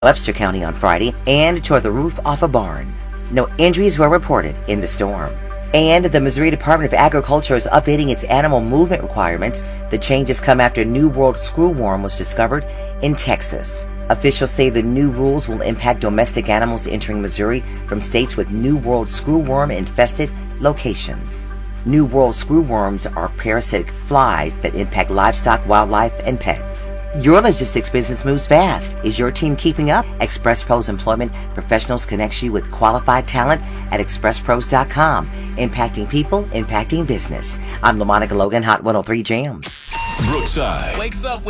Webster County on Friday and tore the roof off a barn. No injuries were reported in the storm. And the Missouri Department of Agriculture is updating its animal movement requirements. The changes come after New World screwworm was discovered in Texas. Officials say the new rules will impact domestic animals entering Missouri from states with New World screwworm-infested locations. New World screwworms are parasitic flies that impact livestock, wildlife, and pets. Your logistics business moves fast. Is your team keeping up? ExpressPros Employment Professionals connects you with qualified talent at expresspros.com. Impacting people, impacting business. I'm LaMonica Logan, Hot 103 Jams. Brookside wakes up with